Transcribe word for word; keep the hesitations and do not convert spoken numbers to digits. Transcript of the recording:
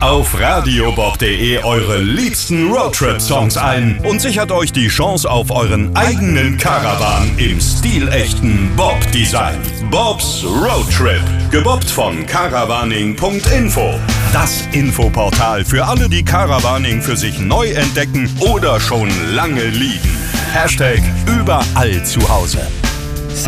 auf radiobob punkt de eure liebsten Roadtrip-Songs ein und sichert euch die Chance auf euren eigenen Caravan im stilechten Bob-Design. Bobs Roadtrip, gebobbt von caravaning punkt info. Das Infoportal für alle, die Caravaning für sich neu entdecken oder schon lange lieben. Hashtag überall zu Hause.